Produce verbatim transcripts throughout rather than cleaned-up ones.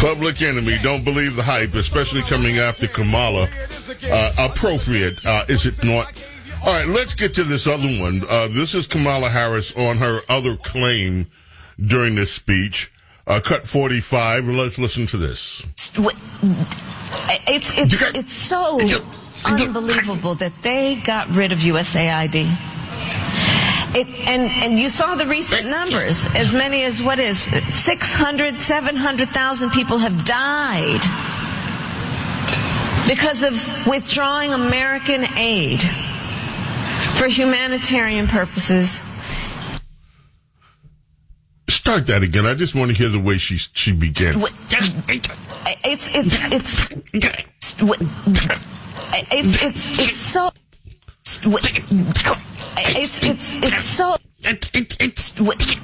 Public Enemy, don't believe the hype, especially coming after Kamala. Uh, appropriate, uh, is it not? All right, let's get to this other one. Uh, this is Kamala Harris on her other claim during this speech. Uh, cut forty-five, and let's listen to this. It's, it's, it's so unbelievable that they got rid of U S A I D. It, and, and you saw the recent numbers. As many as, what is, six hundred, seven hundred thousand people have died because of withdrawing American aid for humanitarian purposes. Start that again. I just want to hear the way she she began. It's, it's, it's, it's, it's, it's, it's so... It's it's it's so it's it's it's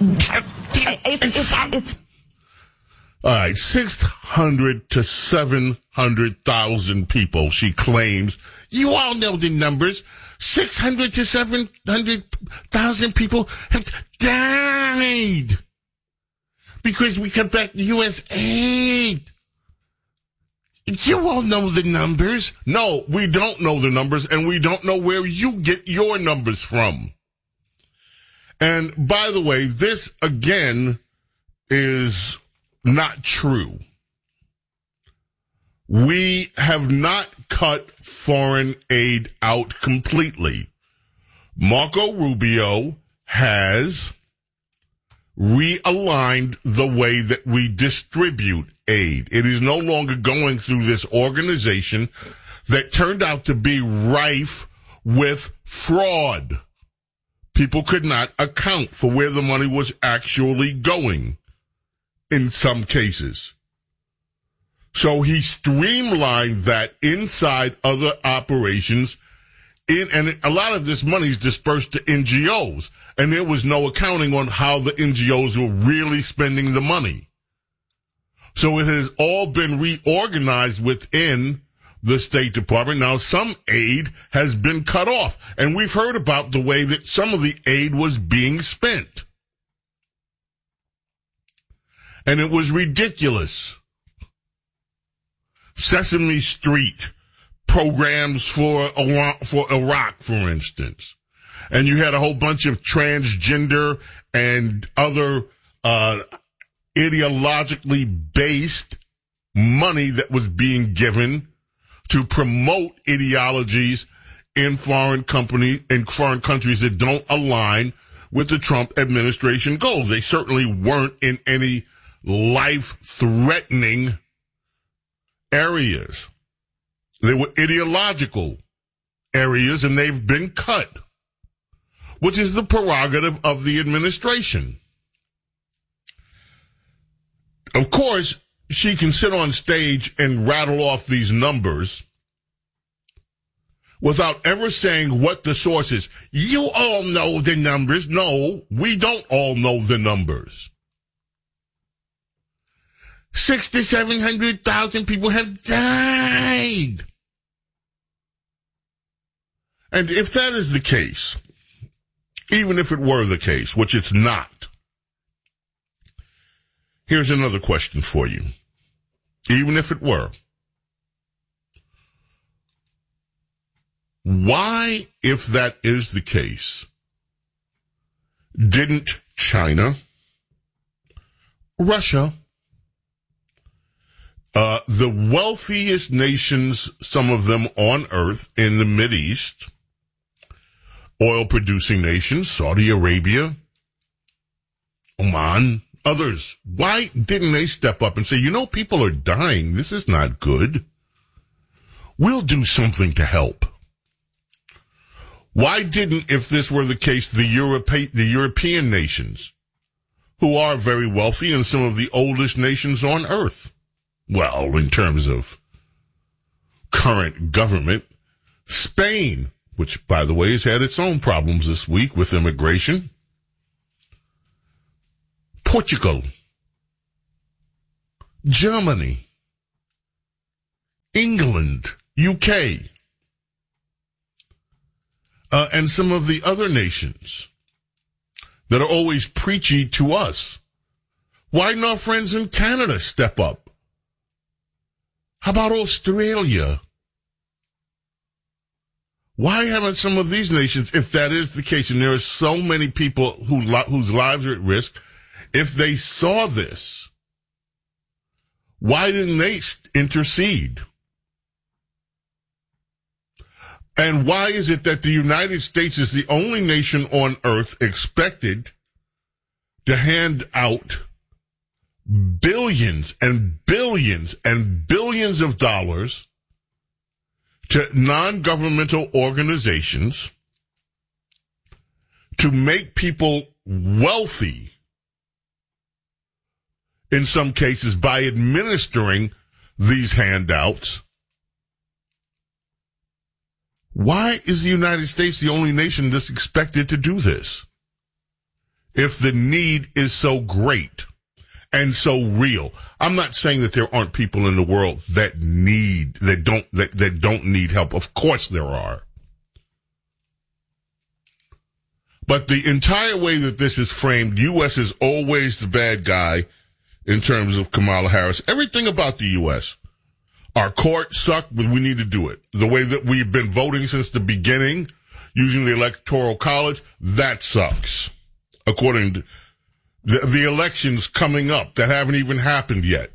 it's all right. Six hundred to seven hundred thousand people. She claims. You all know the numbers. Six hundred to seven hundred thousand people have died because we cut back the U S aid. You all know the numbers. No, we don't know the numbers, and we don't know where you get your numbers from. And by the way, this, again, is not true. We have not cut foreign aid out completely. Marco Rubio has realigned the way that we distribute aid. It is no longer going through this organization that turned out to be rife with fraud. People could not account for where the money was actually going in some cases. So he streamlined that inside other operations, in, and a lot of this money is dispersed to N G Os, and there was no accounting on how the N G Os were really spending the money. So it has all been reorganized within the State Department. Now, some aid has been cut off, and we've heard about the way that some of the aid was being spent. And it was ridiculous. Sesame Street programs for Iraq, for Iraq, for instance. And you had a whole bunch of transgender and other uh ideologically based money that was being given to promote ideologies in foreign company in foreign countries that don't align with the Trump administration goals. They certainly weren't in any life-threatening areas. They were ideological areas, and they've been cut, which is the prerogative of the administration. Of course, she can sit on stage and rattle off these numbers without ever saying what the source is. You all know the numbers. No, we don't all know the numbers. Six to seven hundred thousand people have died. And if that is the case, even if it were the case, which it's not, here's another question for you. Even if it were, why, if that is the case, didn't China, Russia, uh, the wealthiest nations, some of them on earth in the Mideast, oil-producing nations, Saudi Arabia, Oman, others, why didn't they step up and say, you know, people are dying. This is not good. We'll do something to help. Why didn't, if this were the case, the Europe, the European nations, who are very wealthy and some of the oldest nations on earth, well, in terms of current government, Spain, which, by the way, has had its own problems this week with immigration, Portugal, Germany, England, U K, uh, and some of the other nations that are always preachy to us. Why didn't our friends in Canada step up How about Australia? Why haven't some of these nations, if that is the case, and there are so many people who whose lives are at risk, if they saw this, why didn't they intercede? And why is it that the United States is the only nation on earth expected to hand out billions and billions and billions of dollars to non-governmental organizations to make people wealthy, in some cases, by administering these handouts? Why is the United States the only nation that's expected to do this? If the need is so great and so real. I'm not saying that there aren't people in the world that need, that don't, that, that don't need help. Of course there are. But the entire way that this is framed, U S is always the bad guy in terms of Kamala Harris. Everything about the U S. Our courts suck, but we need to do it. The way that we've been voting since the beginning, using the Electoral College, that sucks. According to the, the elections coming up that haven't even happened yet,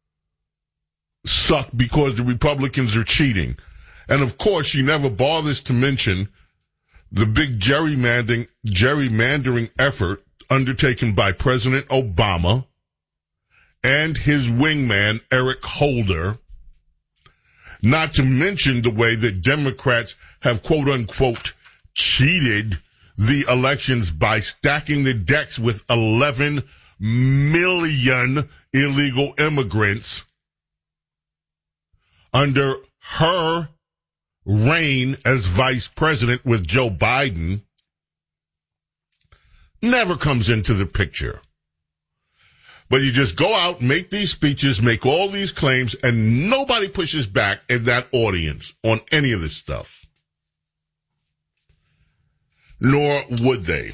suck because the Republicans are cheating. And of course, she never bothers to mention the big gerrymandering, gerrymandering effort undertaken by President Obama and his wingman, Eric Holder. Not to mention the way that Democrats have, quote unquote, cheated the elections by stacking the decks with eleven million illegal immigrants under her reign as vice president with Joe Biden. Never comes into the picture. But you just go out, make these speeches, make all these claims, and nobody pushes back in that audience on any of this stuff. Nor would they.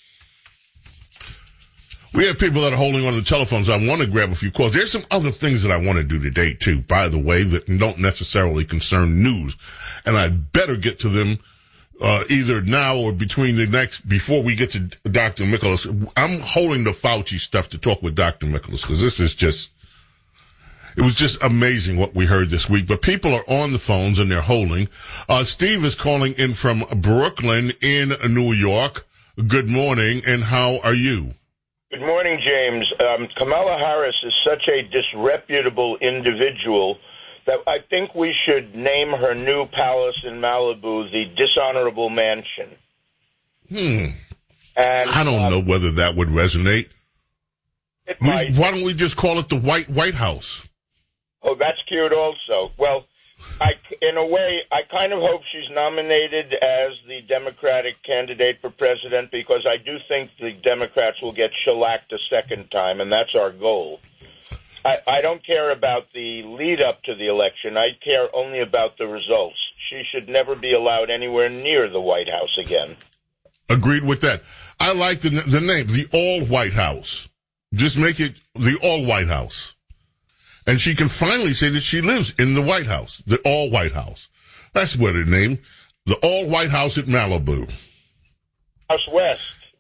We have people that are holding on to the telephones. I want to grab a few calls. There's some other things that I want to do today, too, by the way, that don't necessarily concern news. And I better get to them Uh, either now or between the next, before we get to Doctor Mikolas. I'm holding the Fauci stuff to talk with Doctor Mikolas because this is just, it was just amazing what we heard this week. But people are on the phones and they're holding. Uh, Steve is calling in from Brooklyn in New York. Good morning, and how are you? Good morning, James. Um, Kamala Harris is such a disreputable individual that I think we should name her new palace in Malibu the Dishonorable Mansion. Hmm. And, I don't um, know whether that would resonate. It we, might. Why don't we just call it the White White House? Oh, that's cute also. Well, I, in a way, I kind of hope she's nominated as the Democratic candidate for president because I do think the Democrats will get shellacked a second time, and that's our goal. I, I don't care about the lead-up to the election. I care only about the results. She should never be allowed anywhere near the White House again. Agreed with that. I like the, the name, the All-White House. Just make it the All-White House. And she can finally say that she lives in the White House, the All-White House. That's what it named, the All-White House at Malibu. House West.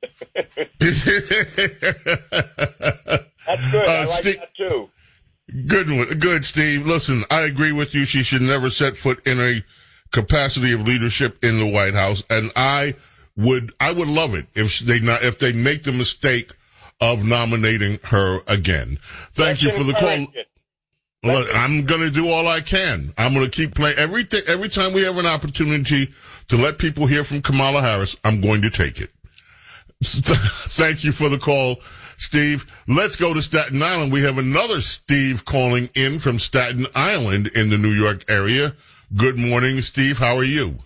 That's good. I uh, like St- that, too. Good, good, Steve. Listen, I agree with you. She should never set foot in a capacity of leadership in the White House, and I would, I would love it if they not, if they make the mistake of nominating her again. Thank Let's you for the call. It. Look, I'm going to do all I can. I'm going to keep playing everything. Every time we have an opportunity to let people hear from Kamala Harris, I'm going to take it. Thank you for the call, Steve. Let's go to Staten Island. We have another Steve calling in from Staten Island in the New York area. Good morning, Steve. How are you?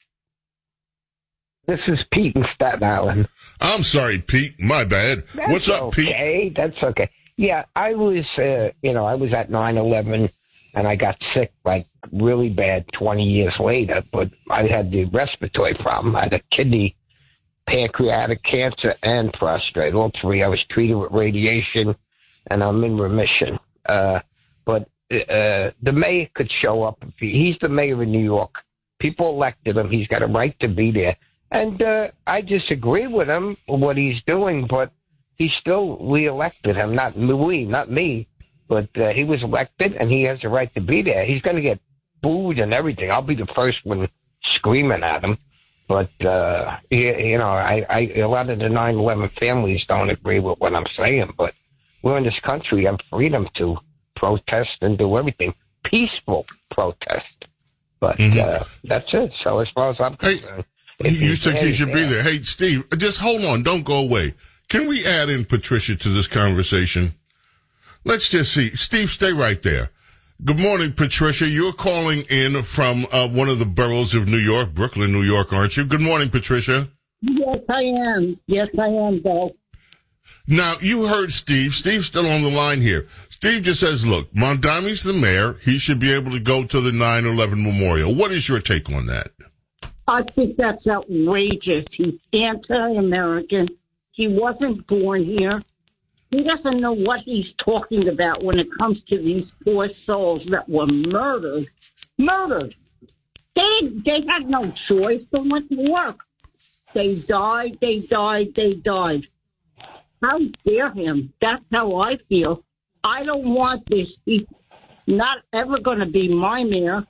This is Pete in Staten Island. I'm sorry, Pete. My bad. That's What's up, okay. Pete? Okay, that's okay. Yeah, I was, uh, you know, I was at nine eleven and I got sick like really bad twenty years later, but I had the respiratory problem. I had a kidney, pancreatic cancer, and prostate. All three. I was treated with radiation, and I'm in remission. Uh, but uh, the mayor could show up. If he, he's the mayor of New York. People elected him. He's got a right to be there. And uh, I disagree with him for what he's doing, but he still, we elected him, not we, not me. But uh, he was elected, and he has a right to be there. He's going to get booed and everything. I'll be the first one screaming at him. But, uh, you, you know, I, I, a lot of the nine eleven families don't agree with what I'm saying, but we're in this country. We have freedom to protest and do everything. Peaceful protest. But mm-hmm. uh, that's it. So as far as I'm concerned. Hey, you think he should be there. Hey, Steve, just hold on. Don't go away. Can we add in Patricia to this conversation? Let's just see. Steve, stay right there. Good morning, Patricia. You're calling in from uh, one of the boroughs of New York, Brooklyn, New York, aren't you? Good morning, Patricia. Yes, I am. Yes, I am, Bill. Now, you heard Steve. Steve's still on the line here. Steve just says, look, Mondami's the mayor. He should be able to go to the nine eleven memorial. What is your take on that? I think that's outrageous. He's anti-American. He wasn't born here. He doesn't know what he's talking about when it comes to these poor souls that were murdered. Murdered. They they had no choice. They went to work. They died, they died, they died. How dare him? That's how I feel. I don't want this. He's not ever going to be my mayor.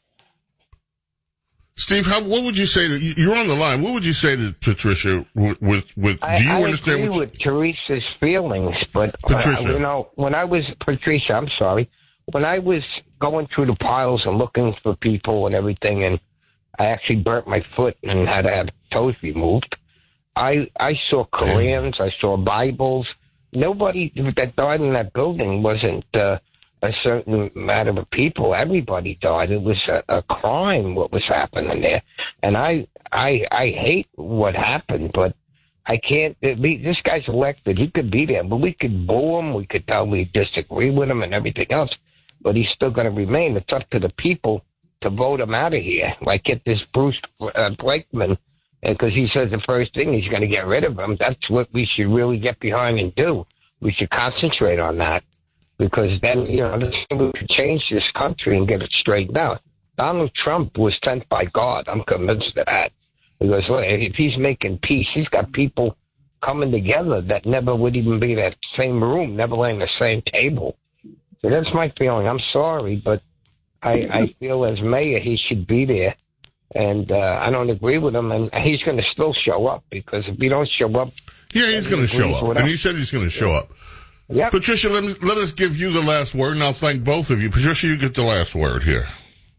Steve, how, what would you say to, you're on the line, what would you say to Patricia with, with, with I, do you I understand agree what with Teresa's feelings, but, Patricia. Uh, you know, when I was, Patricia, I'm sorry, when I was going through the piles and looking for people and everything, and I actually burnt my foot and had to have toes removed, I, I saw Korans, I saw Bibles. Nobody that died in that building wasn't, uh, a certain amount of people. Everybody died. It was a, a crime what was happening there. And I, I, I hate what happened, but I can't, be, this guy's elected. He could be there, but we could boo him. We could tell we disagree with him and everything else, but he's still going to remain. It's up to the people to vote him out of here. Like get this Bruce uh, Blakeman, because he says the first thing he's going to get rid of him. That's what we should really get behind and do. We should concentrate on that. Because then, you know, we could change this country and get it straightened out. Donald Trump was sent by God. I'm convinced of that. Because look, if he's making peace, he's got people coming together that never would even be in that same room, never laying the same table. So that's my feeling. I'm sorry, but I, I feel as mayor he should be there. And uh, I don't agree with him, and he's going to still show up, because if he don't show up... Yeah, he's going to show up, and he said he's going to show up. Yep. Patricia, let, me, let us give you the last word, and I'll thank both of you. Patricia, you get the last word here.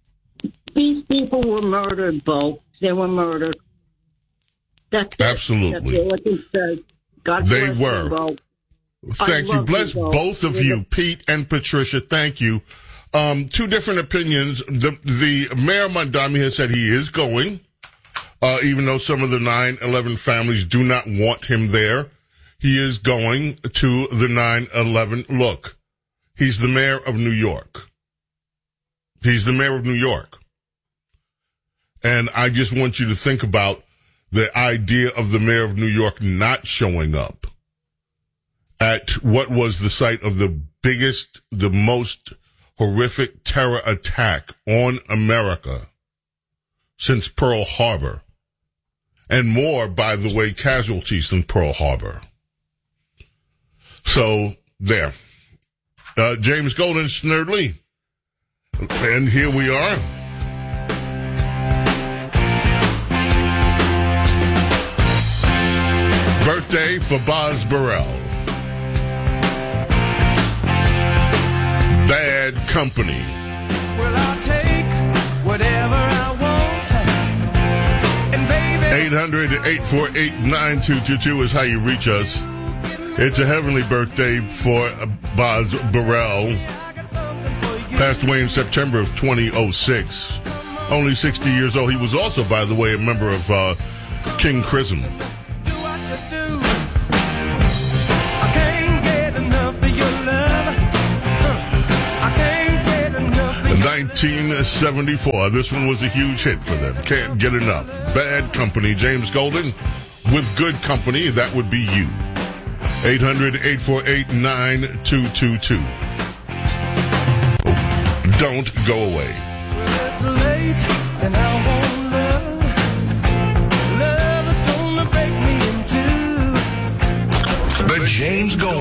These people were murdered, Bo. They were murdered. That's Absolutely. That's all I can say. God they bless were. You, Bo. Thank you. Bless you, both of you, Pete and Patricia. Thank you. Um, two different opinions. The, the Mayor Mondami has said he is going, uh, even though some of the nine eleven families do not want him there. He is going to the nine eleven. Look, he's the mayor of New York. He's the mayor of New York. And I just want you to think about the idea of the mayor of New York not showing up at what was the site of the biggest, the most horrific terror attack on America since Pearl Harbor. And more, by the way, casualties than Pearl Harbor. So, there. Uh, James Golden, Snerd Lee. And here we are. Birthday for Boz Burrell. Bad Company. Well, I'll take whatever I want. And baby... eight hundred, eight four eight, nine two two two is how you reach us. It's a heavenly birthday for Boz Burrell. Passed away in September of twenty oh six. Only sixty years old. He was also, by the way, a member of uh, King Crimson. nineteen seventy-four. This one was a huge hit for them. Can't get enough. Bad Company. James Golden with Good Company. That would be you. eight hundred, eight four eight, nine two two two. Don't go away. It's late and I want love. Love that's gonna break me in two. The James Goldberg